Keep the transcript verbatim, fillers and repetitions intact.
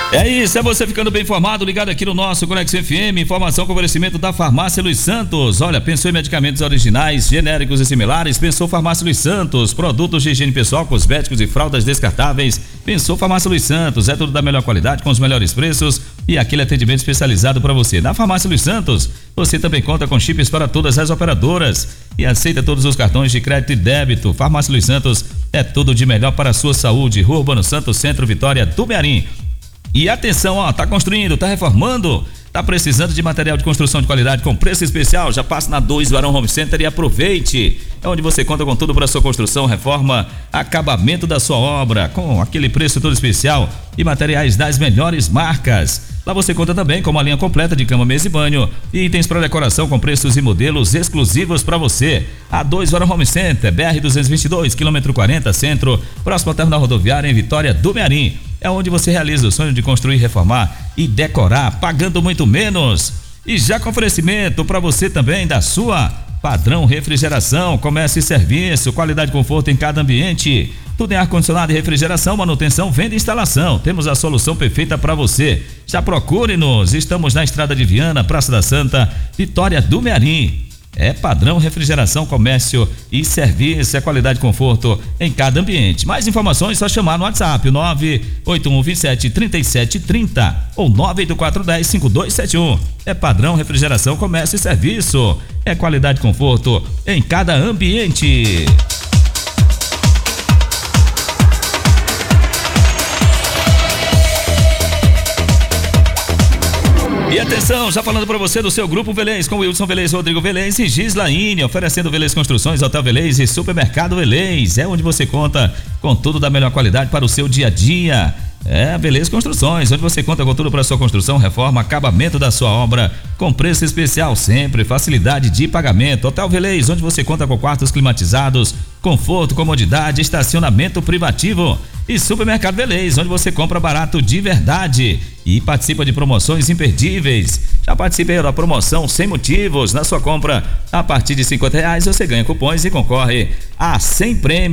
É isso, é você ficando bem informado, ligado aqui no nosso Conexão F M, informação com oferecimento da Farmácia Luiz Santos. Olha, pensou em medicamentos originais, genéricos e similares? Pensou Farmácia Luiz Santos, produtos de higiene pessoal, cosméticos e fraldas descartáveis. Pensou Farmácia Luiz Santos, é tudo da melhor qualidade, com os melhores preços e aquele atendimento especializado para você. Na Farmácia Luiz Santos, você também conta com chips para todas as operadoras e aceita todos os cartões de crédito e débito. Farmácia Luiz Santos é tudo de melhor para a sua saúde. Rua Urbano Santos, Centro, Vitória do Mearim. E atenção, ó, tá construindo, tá reformando, tá precisando de material de construção de qualidade com preço especial? Já passa na dois Varão Home Center e aproveite. É onde você conta com tudo para sua construção, reforma, acabamento da sua obra, com aquele preço todo especial e materiais das melhores marcas. Lá você conta também com uma linha completa de cama, mesa e banho e itens para decoração com preços e modelos exclusivos para você. A dois Varão Home Center, B R duzentos e vinte e dois, quilômetro quarenta, centro, próximo ao terminal rodoviário em Vitória do Mearim. É onde você realiza o sonho de construir, reformar e decorar, pagando muito menos. E já com oferecimento para você também da sua Padrão Refrigeração, comércio e serviço, qualidade e conforto em cada ambiente. Tudo em ar-condicionado e refrigeração, manutenção, venda e instalação. Temos a solução perfeita para você. Já procure-nos. Estamos na Estrada de Viana, Praça da Santa, Vitória do Mearim. É Padrão Refrigeração, comércio e serviço, é qualidade e conforto em cada ambiente. Mais informações é só chamar no WhatsApp, nove oito um dois sete, três sete três zero ou nove oito quatro um zero, cinco dois sete um. É Padrão Refrigeração, comércio e serviço, é qualidade e conforto em cada ambiente. E atenção, já falando para você do seu Grupo Velez, com Wilson Velez, Rodrigo Velez e Gislaine, oferecendo Velez Construções, Hotel Velez e Supermercado Velez. É onde você conta com tudo da melhor qualidade para o seu dia a dia. É Velez Construções, onde você conta com tudo para a sua construção, reforma, acabamento da sua obra, com preço especial sempre, facilidade de pagamento. Hotel Velez, onde você conta com quartos climatizados, conforto, comodidade, estacionamento privativo. E Supermercado Velez, onde você compra barato de verdade e participa de promoções imperdíveis. Já participei da promoção Sem Motivos. Na sua compra, a partir de cinquenta reais, você ganha cupons e concorre a cem prêmios.